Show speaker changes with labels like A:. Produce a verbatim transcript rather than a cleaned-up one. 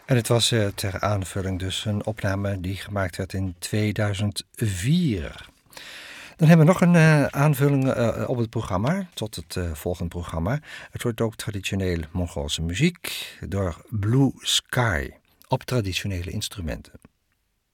A: En het was uh, ter aanvulling dus een opname die gemaakt werd in tweeduizend vier. Dan hebben we nog een uh, aanvulling uh, op het programma, tot het uh, volgende programma. Het wordt ook traditioneel Mongoolse muziek door Blue Sky op traditionele instrumenten.